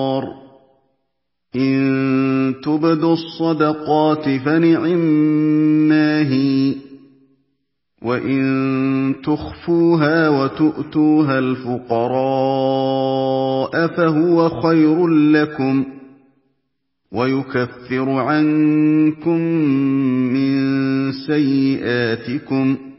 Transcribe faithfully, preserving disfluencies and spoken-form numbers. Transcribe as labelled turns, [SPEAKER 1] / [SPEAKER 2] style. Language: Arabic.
[SPEAKER 1] إِن تُبْدُوا الصَّدَقَاتِ فَنِعِمَّا هِيَ ۖ وَإِن تُخْفُوهَا وَتُؤْتُوهَا الْفُقَرَاءَ فَهُوَ خَيْرٌ لَّكُمْ ۚ وَيُكَفِّرُ عَنكُم مِّن سَيِّئَاتِكُمْ